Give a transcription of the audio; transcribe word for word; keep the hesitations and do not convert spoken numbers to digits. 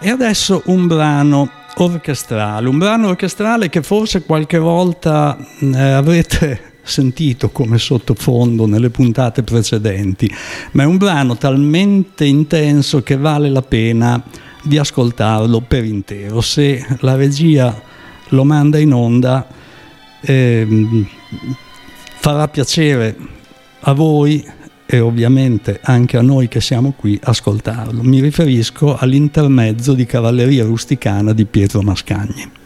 E adesso un brano orchestrale, un brano orchestrale che forse qualche volta eh, avrete sentito come sottofondo nelle puntate precedenti, ma è un brano talmente intenso che vale la pena di ascoltarlo per intero. Se la regia lo manda in onda, eh, farà piacere a voi e ovviamente anche a noi che siamo qui ascoltarlo. Mi riferisco all'intermezzo di Cavalleria Rusticana di Pietro Mascagni.